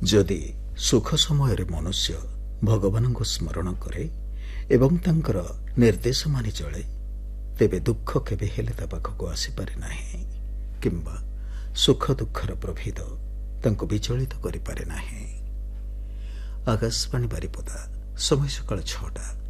ଯଦି ସୁଖ ସମୟରେ ମନୁଷ୍ୟ ଭଗବାନଙ୍କୁ ସ୍ମରଣ କରେ ଏବଂ ତାଙ୍କର ନିର୍ଦ୍ଦେଶ ମାନି ଚଳେ, ତେବେ ଦୁଃଖ କେବେ ହେଲେ ତା ପାଖକୁ ଆସିପାରେ ନାହିଁ କିମ୍ବା ସୁଖ ଦୁଃଖର ପ୍ରଭେଦ ତାଙ୍କୁ ବିଚଳିତ କରିପାରେ ନାହିଁ। ଆକାଶବାଣୀ ବାରିପଦା, ସମୟ ସକାଳ 6ଟା।